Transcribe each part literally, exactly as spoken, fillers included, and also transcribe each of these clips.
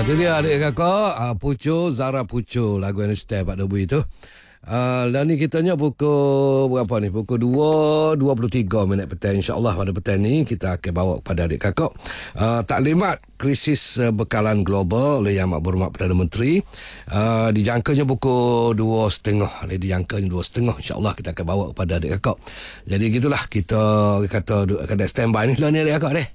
Itu dia adik kakak, uh, Pucuk, Zara Pucuk, lagu yang style Pak Debu itu. Uh, dan ni kitanya pukul berapa ni? Pukul dua dua puluh tiga minit petang. InsyaAllah pada petang ni kita akan bawa kepada adik kakak uh, taklimat krisis uh, bekalan global oleh Yang Berhormat Perdana Menteri. Uh, dijangkanya pukul dua setengah. Dijangkanya dua setengah. InsyaAllah kita akan bawa kepada adik kakak. Jadi gitulah kita kata kena standby ni lah ni adik kakak deh.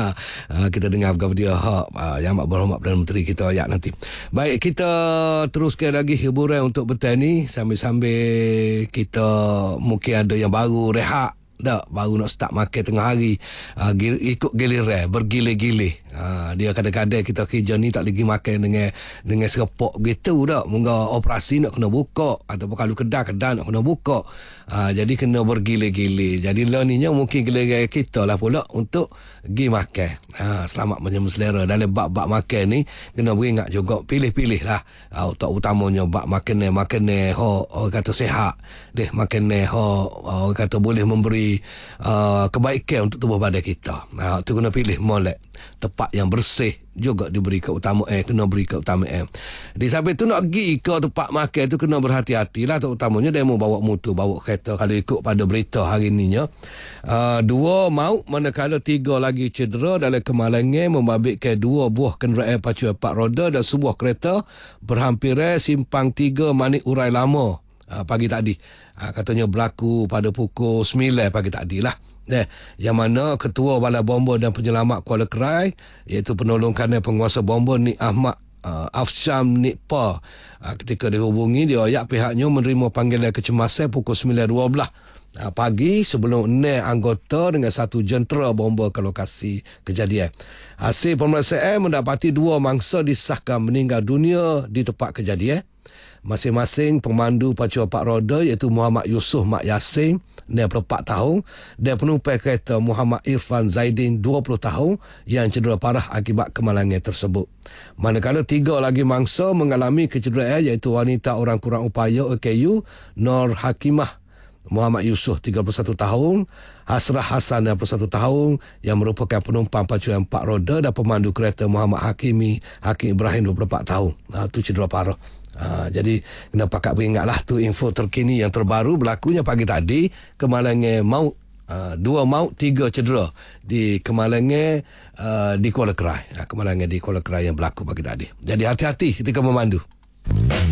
uh, kita dengar apa dia uh, Yang Berhormat Perdana Menteri kita ayat nanti. Baik, kita teruskan lagi hiburan untuk petang ni sambil sambil kita mungkin ada yang baru rehat dah, baru nak start makan tengah hari, uh, ikut giliran bergilir-gilir. Uh, dia kadang-kadang kita kerja ni tak lagi makan dengan dengan serpok gitu dah, mungkin operasi nak kena buka ataupun kalau kedai-kedai nak kena buka, uh, jadi kena bergilir-gilir. Jadi lah ni mungkin giliran kita lah pula untuk pergi makan. Uh, selamat menjamu selera dalam bab-bab makan ni, kena beringat juga pilih-pilih lah, uh, tak utamanya bab makanan makanan ho, ho kata sihat deh, makanan ho, ho kata boleh memberi Uh, kebaikan untuk tubuh badan kita. Uh, tu kena pilih molek tempat yang bersih juga diberi keutamaan, kena beri keutamaan. Di sampai tu nak pergi ke tempat makan tu kena berhati-hati lah, terutamanya dia mau bawa motor, bawa kereta. Kalau ikut pada berita hari ni nya, uh, dua maut manakala tiga lagi cedera dalam kemalangan membabitkan dua buah kenderaan pacu empat roda dan sebuah kereta berhampiran simpang tiga Manik Urai Lama uh, pagi tadi. Uh, katanya berlaku pada pukul sembilan pagi tadi lah. Eh, yang mana Ketua Balai Bomba dan Penyelamat Kuala Krai, iaitu penolong kanan penguasa bomba Nik Ahmad uh, Afsham Nikpa, uh, ketika dihubungi dia ayat pihaknya menerima panggilan kecemasan pukul sembilan dua belas uh, pagi sebelum enam anggota dengan satu jentera bomba ke lokasi kejadian. Hasil pemeriksaan mendapati dua mangsa disahkan meninggal dunia di tempat kejadian. Masing-masing pemandu pacu empat roda iaitu Muhammad Yusof Mak Yasin enam puluh empat tahun dan penumpang kereta Muhammad Irfan Zaidin dua puluh tahun yang cedera parah akibat kemalangan tersebut. Manakala tiga lagi mangsa mengalami kecederaan iaitu wanita orang kurang upaya O K U Nur Hakimah Muhammad Yusof tiga puluh satu tahun, Hasrah Hasan enam puluh satu tahun yang merupakan penumpang pacu empat roda dan pemandu kereta Muhammad Hakimi Hakim Ibrahim dua puluh empat tahun. Ha, tu cedera parah. Ha, jadi kena pakat beringatlah, tu info terkini yang terbaru berlakunya pagi tadi kemalangan maut, uh, dua maut tiga cedera di kemalangan uh, di Kuala Krai. Ha, kemalangan di Kuala Krai yang berlaku pagi tadi. Jadi hati-hati ketika memandu.